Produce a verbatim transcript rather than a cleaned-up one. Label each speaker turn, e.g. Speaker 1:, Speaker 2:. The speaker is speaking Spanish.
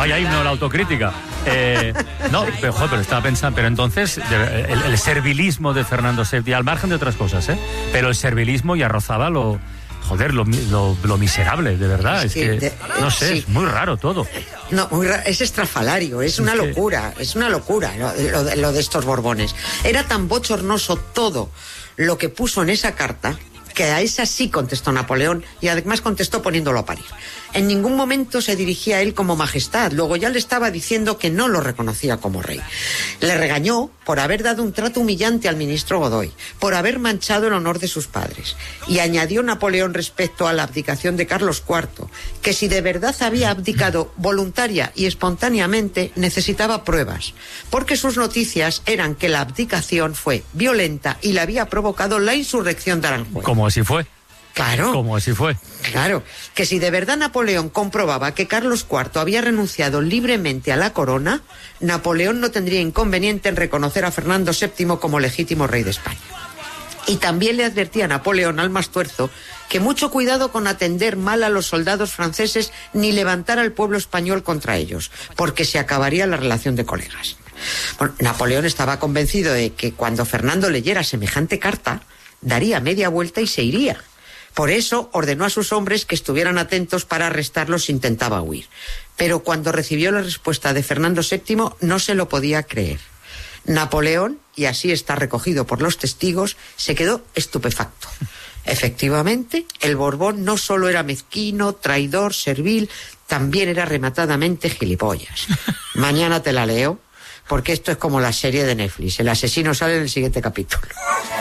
Speaker 1: vaya himno la autocrítica. Eh, no, pero, joder, pero estaba pensando, pero entonces de, el, el servilismo de Fernando séptimo, al margen de otras cosas, ¿eh? Pero el servilismo ya rozaba lo, joder, lo, lo, lo miserable, de verdad. Es, es que, de, no sé, sí. Es muy raro todo.
Speaker 2: No, muy raro, es estrafalario, es, es una que... locura, es una locura lo, lo, lo de estos Borbones. Era tan bochornoso todo lo que puso en esa carta, que a esa sí contestó Napoleón, y además contestó poniéndolo a parir. En ningún momento se dirigía a él como majestad, luego ya le estaba diciendo que no lo reconocía como rey. Le regañó por haber dado un trato humillante al ministro Godoy, por haber manchado el honor de sus padres. Y añadió Napoleón respecto a la abdicación de Carlos cuarto, que si de verdad había abdicado voluntaria y espontáneamente, necesitaba pruebas, porque sus noticias eran que la abdicación fue violenta y la había provocado la insurrección de Aranjuez.
Speaker 1: Como así fue.
Speaker 2: Claro.
Speaker 1: Como así fue.
Speaker 2: Claro, que si de verdad Napoleón comprobaba que Carlos cuarto había renunciado libremente a la corona, Napoleón no tendría inconveniente en reconocer a Fernando séptimo como legítimo rey de España. Y también le advertía a Napoleón al Mastuerzo que mucho cuidado con atender mal a los soldados franceses ni levantar al pueblo español contra ellos, porque se acabaría la relación de colegas. Bueno, Napoleón estaba convencido de que cuando Fernando leyera semejante carta, daría media vuelta y se iría. Por eso ordenó a sus hombres que estuvieran atentos para arrestarlos si intentaba huir. Pero cuando recibió la respuesta de Fernando séptimo no se lo podía creer. Napoleón, y así está recogido por los testigos, se quedó estupefacto. Efectivamente, el Borbón no solo era mezquino, traidor, servil, también era rematadamente gilipollas. Mañana te la leo, porque esto es como la serie de Netflix. El asesino sale en el siguiente capítulo.